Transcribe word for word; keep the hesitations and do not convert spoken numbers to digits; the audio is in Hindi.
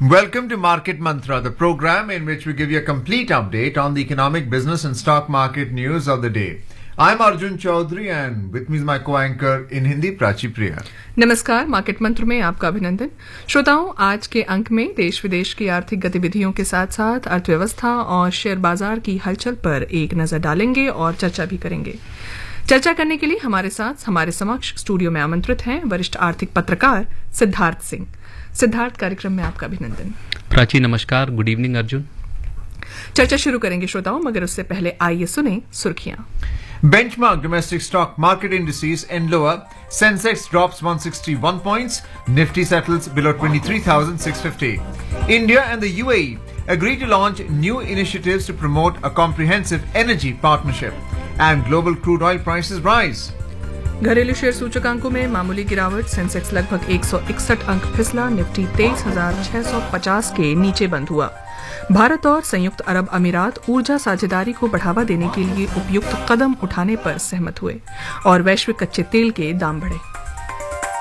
Welcome to Market Mantra, the program in which we give you a complete update on the economic, business and stock market news of the day. I'm Arjun Chaudhary and with me is my co-anchor in Hindi, Prachi Priya. नमस्कार, मार्केट मंत्र में आपका अभिनंदन। श्रोताओं, आज के अंक में देश विदेश की आर्थिक गतिविधियों के साथ साथ अर्थव्यवस्था और शेयर बाजार की हलचल पर एक नजर डालेंगे और चर्चा भी करेंगे। चर्चा करने के लिए हमारे साथ हमारे समक्ष स्टूडियो में आमंत्रित हैं वरिष्ठ आर्थिक पत्रकार सिद्धार्थ सिंह। सिद्धार्थ, कार्यक्रम में आपका अभिनंदन। प्राची नमस्कार, गुड इवनिंग अर्जुन। चर्चा शुरू करेंगे श्रोताओं, मगर उससे पहले आइए सुने सुर्खियां। Benchmark domestic stock market indices end lower. Sensex drops one hundred sixty-one points. Nifty settles below twenty-three thousand six hundred fifty. India and the U A E agree to launch new initiatives to promote a comprehensive energy partnership. And global crude oil prices rise. घरेलू शेयर सूचकांकों में मामूली गिरावट। सेंसेक्स लगभग एक सौ इकसठ अंक फिसला। निफ्टी तेईस हजार छह सौ पचास के नीचे बंद हुआ। भारत और संयुक्त अरब अमीरात ऊर्जा साझेदारी को बढ़ावा देने के लिए उपयुक्त कदम उठाने पर सहमत हुए और वैश्विक कच्चे तेल के दाम बढ़े।